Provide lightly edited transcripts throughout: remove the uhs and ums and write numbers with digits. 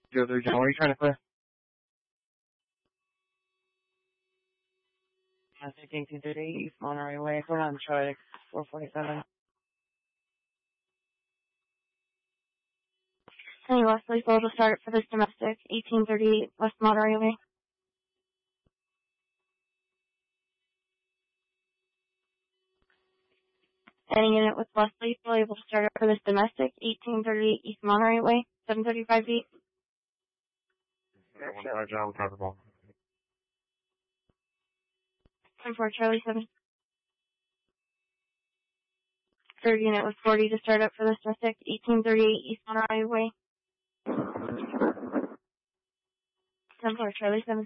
Go there, John. What are you trying to clear? 1830 East Monterey Way. Go on, Troy, 447. Hey, Wesley, so to start for this domestic, 1838 West Monterey Way. Any unit with Wesley, still able to start up for this domestic, 1838 East Monterey Way, 735 feet. John, comfortable. 10-4, Charlie 7. Third unit with 40 to start up for this domestic, 1838 East Monterey Way. 10-4, Charlie 7.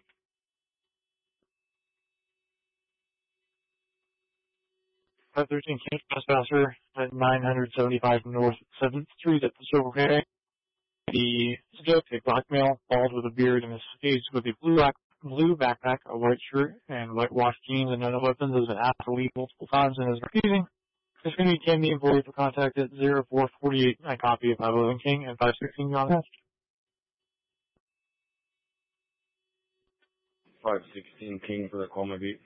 513 King Trespasser at 975 North 7th Street at the Silver Bay. The subject, a black male, bald with a beard, and is faced with a blue backpack, a white shirt, and whitewashed jeans and no weapons, has been asked to leave multiple times and is refusing. This can be the employee for contact at 0448, a copy of 511 King and 516 John Hatch. 516 King for the Oklahoma Beat.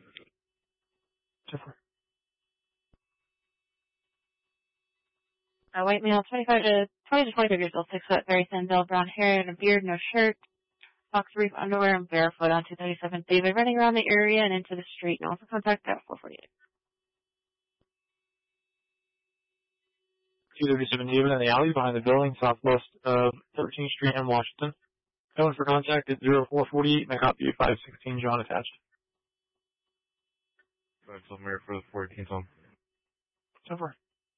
A white male, 20 to 25 years old, 6 foot, very thin, build, brown hair and a beard, no shirt, box brief underwear, and barefoot on 237. They've been running around the area and into the street. And also contact at 448. 237 David in the alley behind the building, southwest of 13th Street in Washington. Going for contact at 0448, and a copy of 516 John attached. 5 somewhere for the 14th home. Over.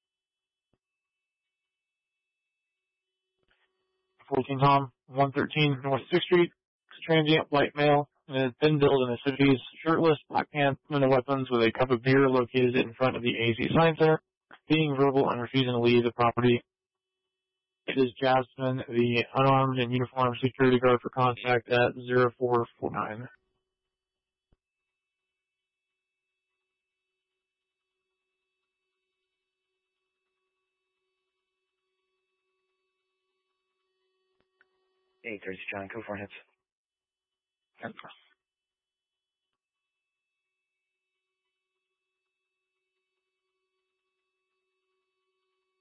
14 Tom, 113 North 6th Street, transient white male, and thin build in the cities, shirtless, black pants, no weapons, with a cup of beer located in front of the AZ Science Center, being verbal and refusing to leave the property. It is Jasmine, the unarmed and uniformed security guard for contact at 0449. Hey, 30 John, go for hits.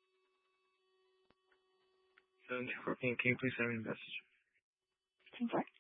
King, please send me a message.